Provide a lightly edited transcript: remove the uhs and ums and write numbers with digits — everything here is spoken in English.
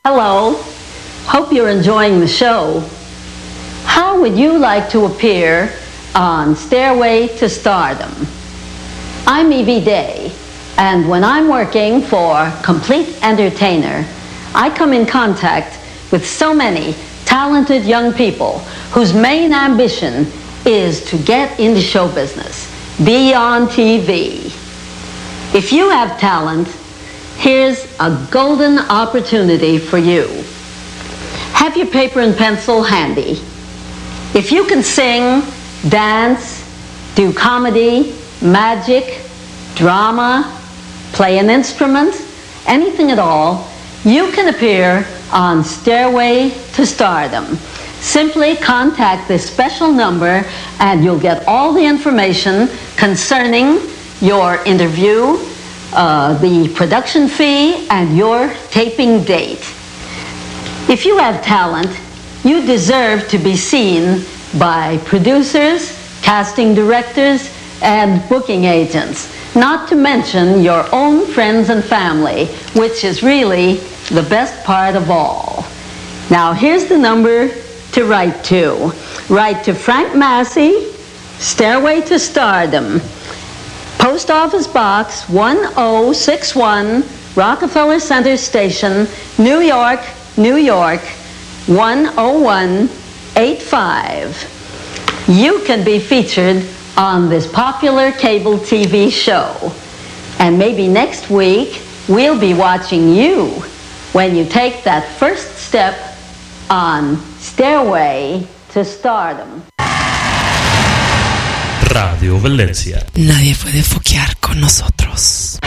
Hello, hope you're enjoying the show. How would you like to appear on Stairway to Stardom? I'm Evie Day, and when I'm working for Complete Entertainer, I come in contact with so many talented young people whose main ambition is to get into show business, be on TV. If you have talent, here's a golden opportunity for you. Have your paper and pencil handy. If you can sing, dance, do comedy, magic, drama, play an instrument, anything at all, you can appear on Stairway to Stardom. Simply contact this special number and you'll get all the information concerning your interview, the production fee, and your taping date. If you have talent, you deserve to be seen by producers, casting directors, and booking agents, not to mention your own friends and family, which is really the best part of all. Now, here's the number to write to. Write to Frank Massey, Stairway to Stardom, Post Office Box 1061, Rockefeller Center Station, New York, New York, 10185. You can be featured on this popular cable TV show. And maybe next week, we'll be watching you when you take that first step on Stairway to Stardom. Radio Valencia. Nadie puede foquear con nosotros.